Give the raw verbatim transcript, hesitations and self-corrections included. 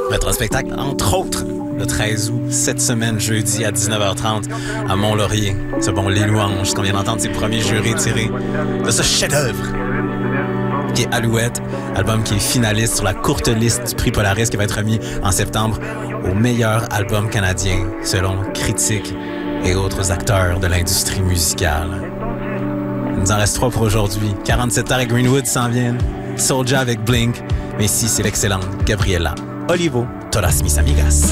Rétrospectacle, entre autres, le treize août, cette semaine, jeudi à dix-neuf heures trente, à Mont-Laurier. Ce bon Les Louanges, qu'on vient d'entendre ses premiers jurés tirés de ce chef-d'œuvre qui est Alouette, album qui est finaliste sur la courte liste du prix Polaris qui va être remis en septembre au meilleur album canadien, selon critiques et autres acteurs de l'industrie musicale. Il nous en reste trois pour aujourd'hui. quarante-sept heures et Greenwood s'en viennent. Soulja avec Blink. Mais ici, c'est l'excellente Gabriela Olivo, Todas mis amigas.